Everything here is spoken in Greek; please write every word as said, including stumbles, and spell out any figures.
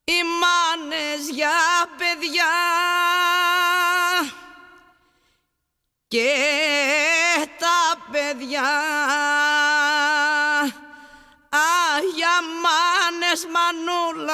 οι μάνες για παιδιά και τα παιδιά α, για μάνες μανούλα